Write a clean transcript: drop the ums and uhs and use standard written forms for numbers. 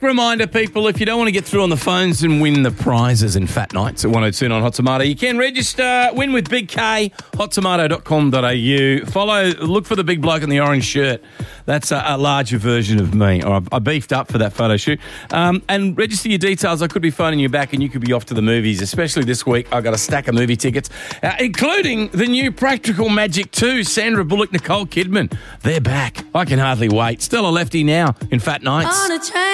quick reminder, people, if you don't want to get through on the phones and win the prizes in Fat Nights at 102 on Hot Tomato, you can register, win with Big K, hottomato.com.au. Look for the big bloke in the orange shirt. That's a larger version of me. I beefed up for that photo shoot. And register your details. I could be phoning you back and you could be off to the movies, especially this week. I got a stack of movie tickets, including the new Practical Magic 2, Sandra Bullock, Nicole Kidman. They're back. I can hardly wait. Still a lefty now in Fat Nights.